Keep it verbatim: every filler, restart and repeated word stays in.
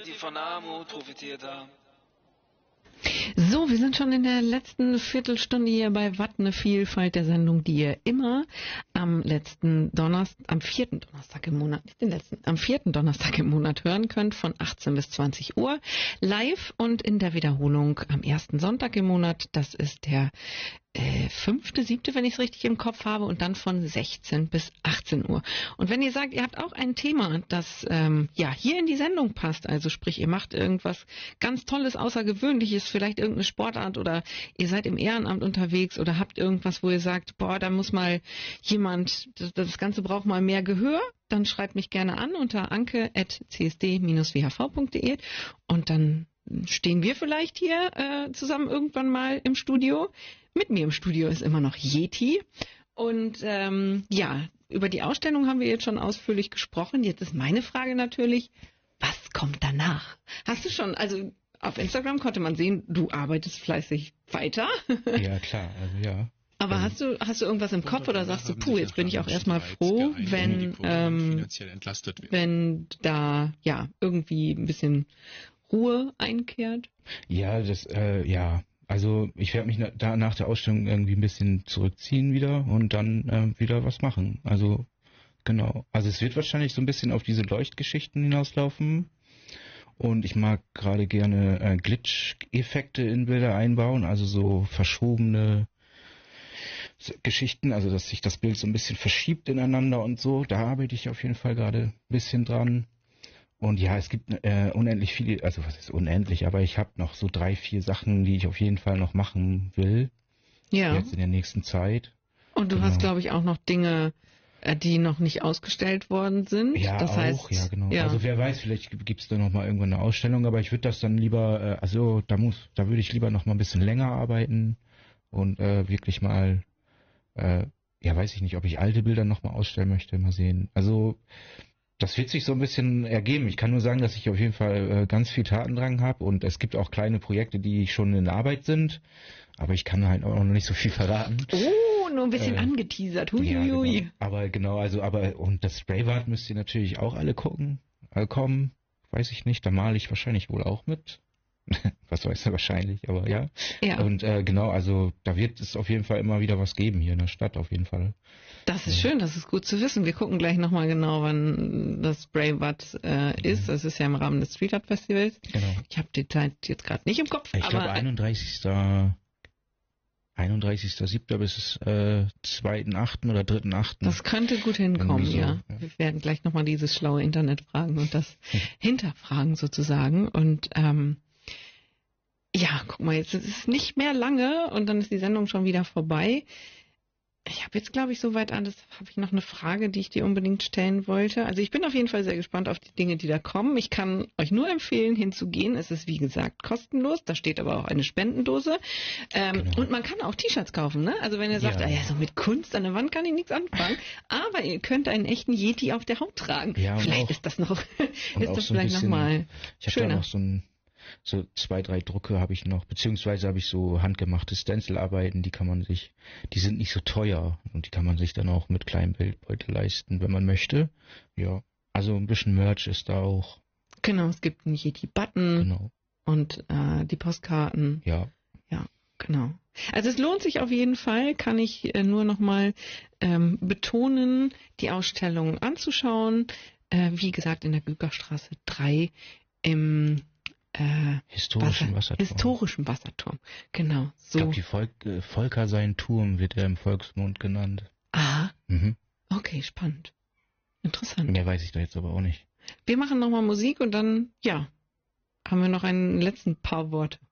die von Armut profitiert haben. So, wir sind schon in der letzten Viertelstunde hier bei Watt, eine Vielfalt der Sendung, die ihr immer am letzten Donnerstag, am vierten Donnerstag im Monat, nicht den letzten, am vierten Donnerstag im Monat hören könnt, von achtzehn bis zwanzig Uhr, live und in der Wiederholung am ersten Sonntag im Monat. Das ist der äh, fünfte, siebte, wenn ich es richtig im Kopf habe, und dann von sechzehn bis achtzehn Uhr. Und wenn ihr sagt, ihr habt auch ein Thema, das ähm, ja hier in die Sendung passt, also sprich, ihr macht irgendwas ganz Tolles, Außergewöhnliches, vielleicht irgendeine Sportart, oder ihr seid im Ehrenamt unterwegs oder habt irgendwas, wo ihr sagt, boah, da muss mal jemand, das, das Ganze braucht mal mehr Gehör, dann schreibt mich gerne an unter anke at c s d dash w h v punkt d e und dann stehen wir vielleicht hier äh, zusammen irgendwann mal im Studio. Mit mir im Studio ist immer noch Yeti. Und ähm, ja, über die Ausstellung haben wir jetzt schon ausführlich gesprochen. Jetzt ist meine Frage natürlich, was kommt danach? Hast du schon, also auf Instagram konnte man sehen, du arbeitest fleißig weiter. Ja, klar, also ja. Aber ähm, hast du hast du irgendwas im Kopf oder sagst du, puh, jetzt bin ich auch erstmal froh, wenn ähm, wenn da ja irgendwie ein bisschen Ruhe einkehrt? Ja, das, äh, ja. Also ich werde mich na, da nach der Ausstellung irgendwie ein bisschen zurückziehen wieder und dann äh, wieder was machen. Also genau. Also es wird wahrscheinlich so ein bisschen auf diese Leuchtgeschichten hinauslaufen. Und ich mag gerade gerne äh, Glitch-Effekte in Bilder einbauen, also so verschobene Geschichten, also dass sich das Bild so ein bisschen verschiebt ineinander und so. Da arbeite ich auf jeden Fall gerade ein bisschen dran. Und ja, es gibt äh, unendlich viele, also was ist unendlich, aber ich habe noch so drei, vier Sachen, die ich auf jeden Fall noch machen will. Ja. Jetzt in der nächsten Zeit. Und du genau. hast, glaube ich, auch noch Dinge, die noch nicht ausgestellt worden sind. Ja, das auch, heißt, ja, genau. Ja. Also wer weiß, vielleicht gibt es da noch mal irgendwann eine Ausstellung, aber ich würde das dann lieber, äh, also da muss, da würde ich lieber noch mal ein bisschen länger arbeiten und äh, wirklich mal, äh, ja, weiß ich nicht, ob ich alte Bilder noch mal ausstellen möchte, mal sehen. Also das wird sich so ein bisschen ergeben. Ich kann nur sagen, dass ich auf jeden Fall äh, ganz viel Tatendrang habe und es gibt auch kleine Projekte, die schon in Arbeit sind, aber ich kann halt auch noch nicht so viel verraten. Oh, nur ein bisschen äh, angeteasert. Hui, ja, hui, hui. genau. Aber genau, also aber und das Spraywart müsst ihr natürlich auch alle gucken, äh, kommen. Weiß ich nicht, da male ich wahrscheinlich wohl auch mit. Was weiß er wahrscheinlich, aber ja. Ja. Und äh, genau, also da wird es auf jeden Fall immer wieder was geben hier in der Stadt, auf jeden Fall. Das ist schön, das ist gut zu wissen. Wir gucken gleich nochmal genau, wann das Spraywart äh, ist. Das ist ja im Rahmen des Street Art Festivals. Genau. Ich habe die Zeit jetzt gerade nicht im Kopf. Ich glaube einunddreißigster einunddreißigster siebter bis äh, zweiten achten oder dritten achten Das könnte gut hinkommen, so, ja. ja. Wir werden gleich nochmal dieses schlaue Internet fragen und das hinterfragen sozusagen. Und ähm, ja, guck mal, jetzt ist es nicht mehr lange und dann ist die Sendung schon wieder vorbei. Ich habe jetzt, glaube ich, soweit alles, habe ich noch eine Frage, die ich dir unbedingt stellen wollte. Also ich bin auf jeden Fall sehr gespannt auf die Dinge, die da kommen. Ich kann euch nur empfehlen, hinzugehen. Es ist, wie gesagt, kostenlos. Da steht aber auch eine Spendendose. Ähm, Genau. Und man kann auch T-Shirts kaufen, ne? Also wenn ihr sagt, Ja. ah ja, so mit Kunst an der Wand kann ich nichts anfangen. Aber ihr könnt einen echten Yeti auf der Haut tragen. Ja, und vielleicht auch- ist das noch, und ist auch das so ein vielleicht bisschen- nochmal Ich habe da schöner. noch so ein so zwei, drei Drucke habe ich noch, beziehungsweise habe ich so handgemachte Stencilarbeiten, die kann man sich, die sind nicht so teuer und die kann man sich dann auch mit kleinem Bildbeutel leisten, wenn man möchte. Ja, also ein bisschen Merch ist da auch. Genau, es gibt einen Yeti-Button Genau, und äh, die Postkarten. ja. Ja, genau. Also es lohnt sich auf jeden Fall, kann ich äh, nur nochmal ähm, betonen, die Ausstellung anzuschauen. Äh, wie gesagt, in der Gügerstraße drei im äh, Historischen Wasser, Wasserturm. historischen Wasserturm. Genau, Ich so. glaube, die Volk, äh, Volker sein Turm wird er im Volksmund genannt. Ah, Mhm. okay, spannend. Interessant. Mehr weiß ich da jetzt aber auch nicht. Wir machen nochmal Musik und dann, ja, haben wir noch einen letzten paar Worte.